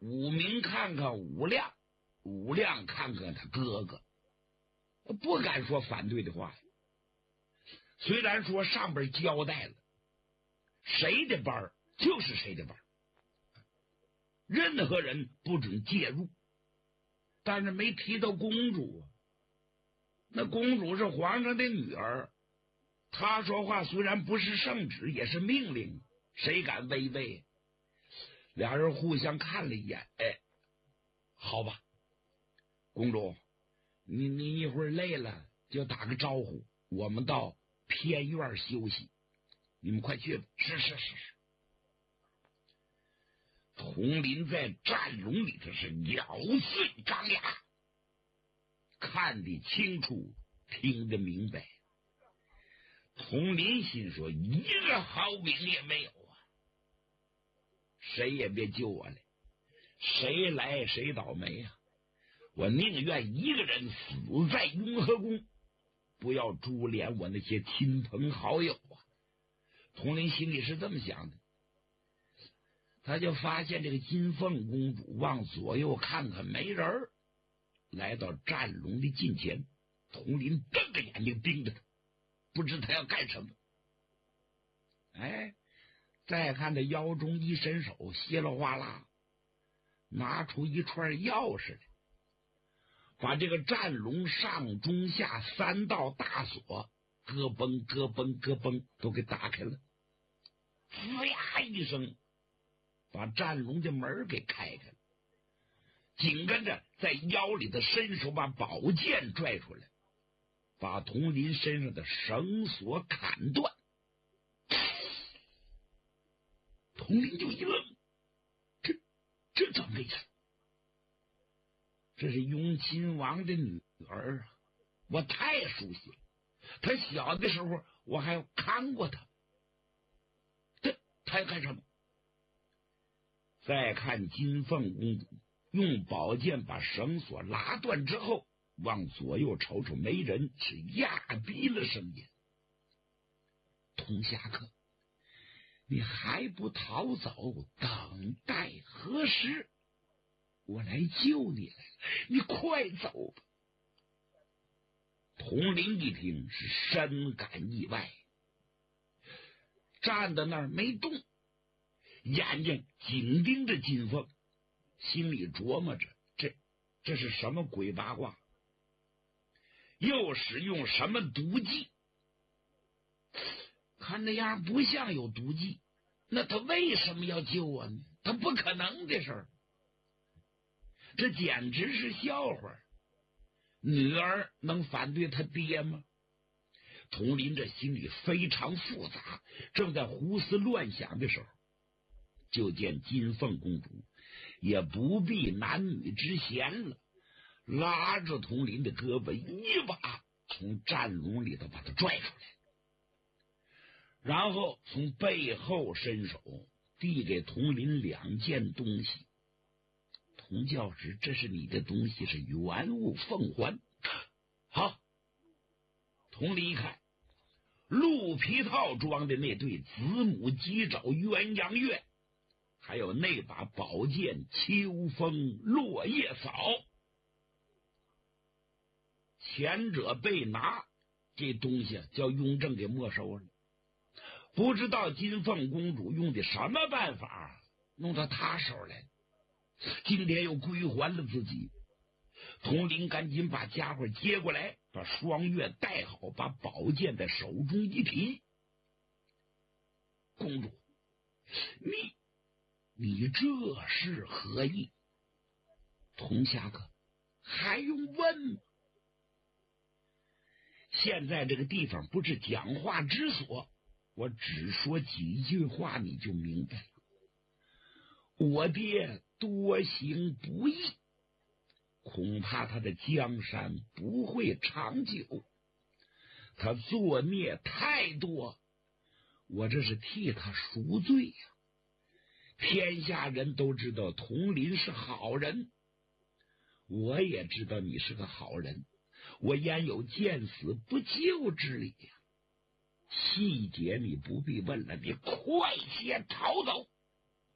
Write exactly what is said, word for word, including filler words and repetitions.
武明看看武亮，武亮看看他哥哥，不敢说反对的话。虽然说上边交代了谁的班就是谁的班，任何人不准介入，但是没提到公主啊。那公主是皇上的女儿，她说话虽然不是圣旨，也是命令，谁敢违背？俩人互相看了一眼，哎，好吧，公主，你你一会儿累了就打个招呼，我们到偏院休息，你们快去吧。是是是是。佟林在战笼里头是咬碎张牙，看得清楚，听得明白。佟林心说，一个好兵也没有啊，谁也别救我来，谁来谁倒霉啊！我宁愿一个人死在雍和宫，不要株连我那些亲朋好友啊！佟林心里是这么想的，他就发现这个金凤公主往左右看看没人儿，来到战笼的近前，佟林瞪着眼睛盯着他，不知他要干什么。哎，再看他腰中一伸手，稀里哗啦拿出一串钥匙来，把这个战笼上中下三道大锁咯嘣咯嘣咯嘣都给打开了，吱呀一声把战笼的门给开开了，紧跟着在腰里的伸手把宝剑拽出来，把佟林身上的绳索砍断。佟林就一愣，这这怎么回事？这是雍亲王的女儿啊，我太熟悉了，她小的时候我还看过她。这她要干什么？再看金凤公主用宝剑把绳索拉断之后，往左右瞅瞅没人，是压低了声音，佟侠客，你还不逃走，等待何时？我来救你来了，你快走吧。佟林一听是深感意外，站在那儿没动，眼睛紧盯着金凤，心里琢磨着这这是什么鬼八卦，又使用什么毒计？看那样不像有毒计，那他为什么要救我呢？他不可能的事儿，这简直是笑话。女儿能反对他爹吗？佟林这心里非常复杂，正在胡思乱想的时候，就见金凤公主也不避男女之嫌了，拉着佟林的胳膊一把从战笼里头把他拽出来，然后从背后伸手递给佟林两件东西。佟教师，这是你的东西，是原物奉还。好，佟林一看，鹿皮套装的那对子母鸡爪鸳鸯月，还有那把宝剑秋风落叶扫，前者被拿，这东西叫雍正给没收了。不知道金凤公主用的什么办法弄到他手来，今天又归还了自己。佟林赶紧把家伙接过来，把双月带好，把宝剑在手中一提。公主，你你这是何意？佟侠客，还用问吗？现在这个地方不是讲话之所，我只说几句话你就明白了。我爹多行不义，恐怕他的江山不会长久，他作孽太多，我这是替他赎罪呀、啊。天下人都知道佟林是好人，我也知道你是个好人，我焉有见死不救之理呀、啊？细节你不必问了，你快些逃走。